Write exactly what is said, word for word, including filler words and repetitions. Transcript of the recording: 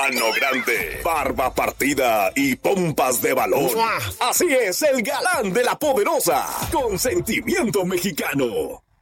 Ano grande, barba partida y pompas de balón. Así es el galán de la poderosa, con sentimiento mexicano.